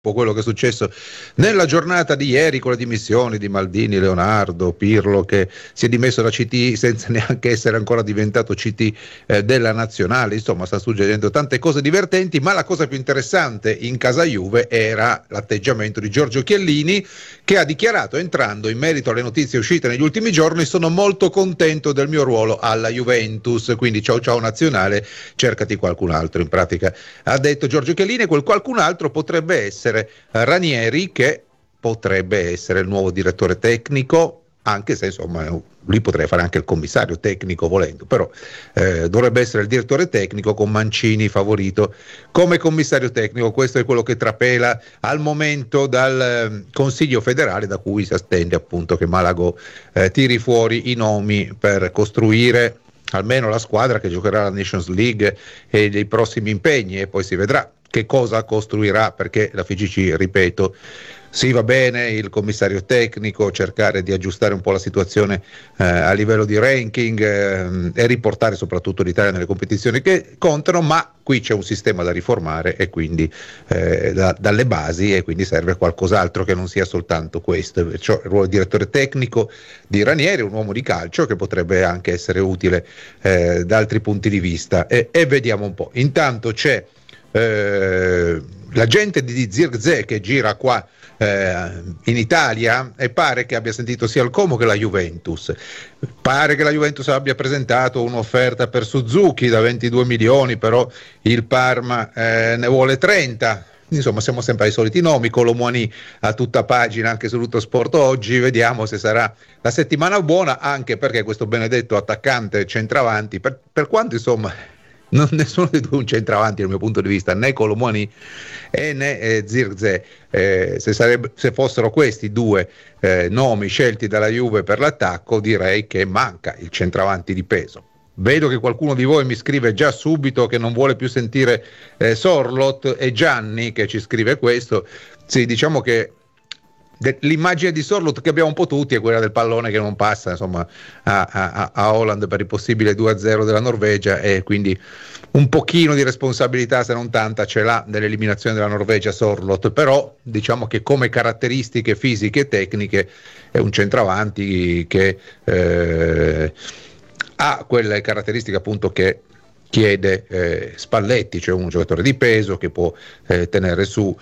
quello che è successo nella giornata di ieri con le dimissioni di Maldini, Leonardo, Pirlo che si è dimesso da CT senza neanche essere ancora diventato CT della nazionale. Insomma, sta succedendo tante cose divertenti, ma la cosa più interessante in casa Juve era l'atteggiamento di Giorgio Chiellini, che ha dichiarato, entrando in merito alle notizie uscite negli ultimi giorni: sono molto contento del mio ruolo alla Juventus, quindi ciao ciao nazionale, cercati qualcun altro. In pratica ha detto Giorgio Chiellini, quel qualcun altro potrebbe essere Ranieri, che potrebbe essere il nuovo direttore tecnico, anche se insomma lui potrebbe fare anche il commissario tecnico volendo, però dovrebbe essere il direttore tecnico con Mancini favorito come commissario tecnico. Questo è quello che trapela al momento dal Consiglio federale, da cui si attende appunto che Malagò tiri fuori i nomi per costruire almeno la squadra che giocherà la Nations League e dei prossimi impegni, e poi si vedrà che cosa costruirà, perché la FIGC, ripeto, sì, va bene il commissario tecnico, cercare di aggiustare un po' la situazione a livello di ranking e riportare soprattutto l'Italia nelle competizioni che contano, ma qui c'è un sistema da riformare e quindi dalle basi, e quindi serve qualcos'altro che non sia soltanto questo. Perciò il ruolo di direttore tecnico di Ranieri, un uomo di calcio che potrebbe anche essere utile da altri punti di vista, e vediamo un po'. Intanto c'è l'agente di Zirkzee che gira qua in Italia, e pare che abbia sentito sia il Como che la Juventus. Pare che la Juventus abbia presentato un'offerta per Suzuki da 22 milioni, però il Parma ne vuole 30. Insomma, siamo sempre ai soliti nomi. Colomwani a tutta pagina anche su Tuttosport oggi. Vediamo se sarà la settimana buona, anche perché questo benedetto attaccante centravanti, per quanto insomma nessuno dei due un centravanti dal mio punto di vista, né Colomwani né Zirkzee, se fossero questi due nomi scelti dalla Juve per l'attacco, direi che manca il centravanti di peso. Vedo che qualcuno di voi mi scrive già subito che non vuole più sentire Sorloth, e Gianni che ci scrive questo. Sì, diciamo che l'immagine di Sorloth che abbiamo un po' tutti è quella del pallone che non passa, insomma, a Haaland per il possibile 2-0 della Norvegia, e quindi un pochino di responsabilità, se non tanta, ce l'ha nell'eliminazione della Norvegia Sorloth, però diciamo che come caratteristiche fisiche e tecniche è un centravanti che ha quelle caratteristiche appunto che chiede Spalletti, cioè un giocatore di peso che può tenere su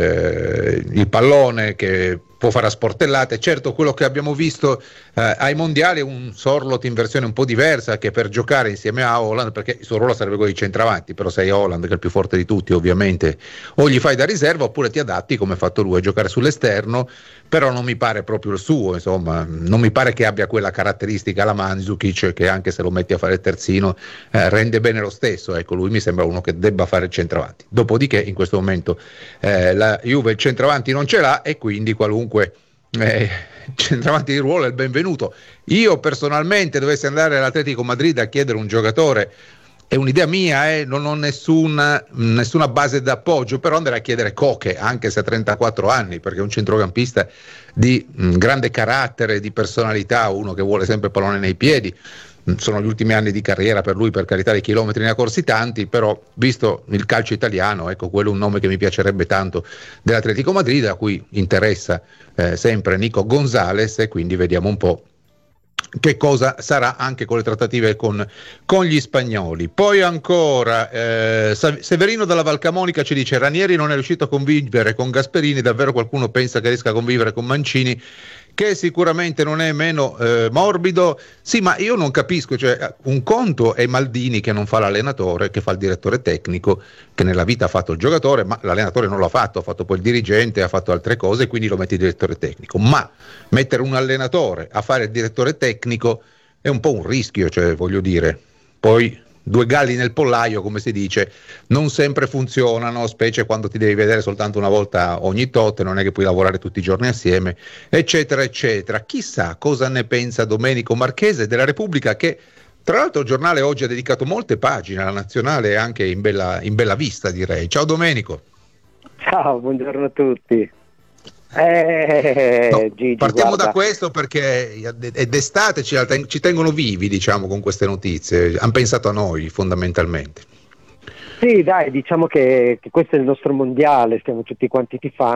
il pallone, che può fare a sportellate. Certo, quello che abbiamo visto ai mondiali è un Sorloth in versione un po' diversa, che per giocare insieme a Haaland, perché il suo ruolo sarebbe quello di centravanti, però sei Haaland che è il più forte di tutti ovviamente, o gli fai da riserva oppure ti adatti come ha fatto lui a giocare sull'esterno, però non mi pare proprio il suo, insomma, non mi pare che abbia quella caratteristica alla Mandzukic, che anche se lo metti a fare il terzino rende bene lo stesso. Ecco, lui mi sembra uno che debba fare il centravanti. Dopodiché in questo momento la Juve il centravanti non ce l'ha, e quindi qualunque centravanti di ruolo è il benvenuto. Io personalmente dovessi andare all'Atletico Madrid a chiedere un giocatore, è un'idea mia, non ho nessuna base d'appoggio, però andrei a chiedere Koke, anche se ha 34 anni, perché è un centrocampista di grande carattere, di personalità, uno che vuole sempre pallone nei piedi. Sono gli ultimi anni di carriera per lui, per carità, di chilometri ne ha corsi tanti, però visto il calcio italiano, ecco, quello è un nome che mi piacerebbe tanto dell'Atletico Madrid, a cui interessa sempre Nico Gonzalez, e quindi vediamo un po' che cosa sarà anche con le trattative con gli spagnoli. Poi ancora Severino dalla Valcamonica ci dice: Ranieri non è riuscito a convivere con Gasperini, davvero qualcuno pensa che riesca a convivere con Mancini, che sicuramente non è meno morbido? Sì, ma io non capisco, cioè, un conto è Maldini che non fa l'allenatore, che fa il direttore tecnico, che nella vita ha fatto il giocatore, ma l'allenatore non l'ha fatto, ha fatto poi il dirigente, ha fatto altre cose, quindi lo metti il direttore tecnico. Ma mettere un allenatore a fare il direttore tecnico è un po' un rischio, cioè, voglio dire, poi due galli nel pollaio, come si dice, non sempre funzionano, specie quando ti devi vedere soltanto una volta ogni tot, non è che puoi lavorare tutti i giorni assieme, eccetera eccetera. Chissà cosa ne pensa Domenico Marchese della Repubblica, che tra l'altro il giornale oggi ha dedicato molte pagine alla nazionale, anche in bella vista, direi. Ciao Domenico. Ciao, buongiorno a tutti. Gigi, partiamo da questo, perché è d'estate, ci tengono vivi, diciamo, con queste notizie. Hanno pensato a noi fondamentalmente. Sì, dai, diciamo che questo è il nostro mondiale, stiamo tutti quanti tifando.